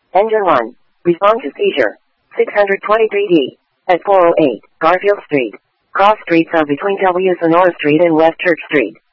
Engine 1. Respond to seizure. 623D. At 408 Garfield Street. Cross streets are between W. Sonora Street and West Church Street.